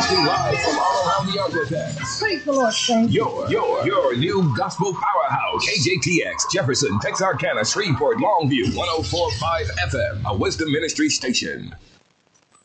Broadcasting live from all around the Argotex. Praise the Lord, saints. Your new gospel powerhouse. KJTX, Jefferson, Texarkana, Shreveport, Longview, 104.5 FM, a Wisdom Ministry station.